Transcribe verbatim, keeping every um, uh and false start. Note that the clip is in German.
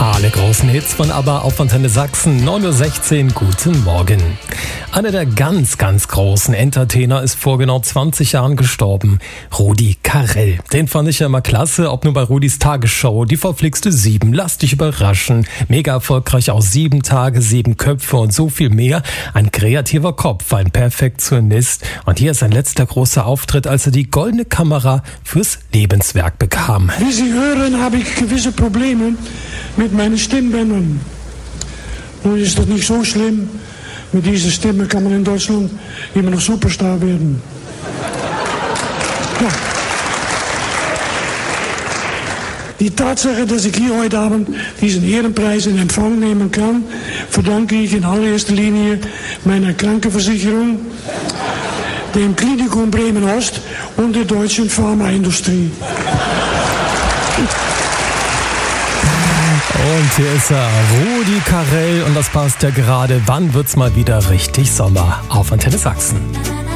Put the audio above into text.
Alle großen Hits von ABBA auf Antenne Sachsen, neun Uhr sechzehn, guten Morgen. Einer der ganz, ganz großen Entertainer ist vor genau zwanzig Jahren gestorben. Rudi Carrell. Den fand ich ja immer klasse, ob nur bei Rudis Tagesshow, die verflixte Sieben, lass dich überraschen. Mega erfolgreich, auch sieben Tage, sieben Köpfe und so viel mehr. Ein kreativer Kopf, ein Perfektionist. Und hier ist sein letzter großer Auftritt, als er die goldene Kamera fürs Lebenswerk bekam. Wie Sie hören, habe ich gewisse Probleme mit meinen Stimmbändern. Nun ist das nicht so schlimm. Mit dieser Stimme kann man in Deutschland immer noch Superstar werden. Ja. Die Tatsache, dass ich hier heute Abend diesen Ehrenpreis in Empfang nehmen kann, verdanke ich in allererster Linie meiner Krankenversicherung, dem Klinikum Bremen-Ost und der deutschen Pharmaindustrie. Und hier ist er, Rudi Carrell, und das passt ja gerade. Wann wird's mal wieder richtig Sommer auf Antenne Sachsen?